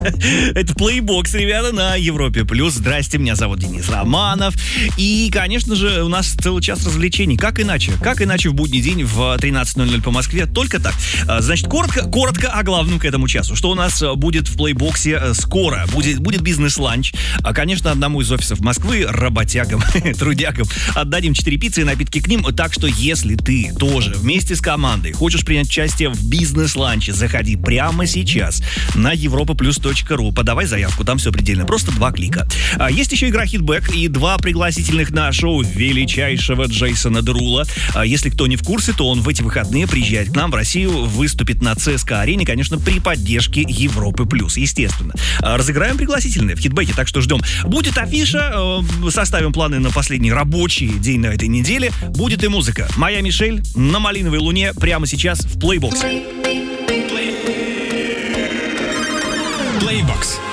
Это Playbox, ребята, на Европе Плюс. Здрасте, меня зовут Денис Романов. И, конечно же, у нас целый час развлечений. Как иначе? Как иначе в будний день в 13:00 по Москве? Только так. Значит, коротко о главном к этому часу. Что у нас будет в Playbox'е скоро? Будет бизнес-ланч. Конечно, одному из офисов Москвы, работягам, трудягам, отдадим 4 пиццы и напитки к ним. Так что, если ты тоже вместе с командой хочешь принять участие в бизнес-ланче, заходи прямо сейчас на europaplus.ru. Подавай заявку, там все предельно. Просто 2 клика. Есть еще игра Хитбэк и 2 пригласительных на шоу величайшего Джейсона Дерула. Если кто не в курсе, то он в эти выходные приезжает к нам в Россию, выступит на ЦСКА-арене, конечно, при поддержке Европы Плюс, естественно. Разыграем пригласительные в Хитбэке, так что ждем. Будет афиша, составим планы на последний рабочий день на этой неделе. Будет и музыка. Моя Мишель на Малиновой Луне прямо сейчас в Playbox. Playbox.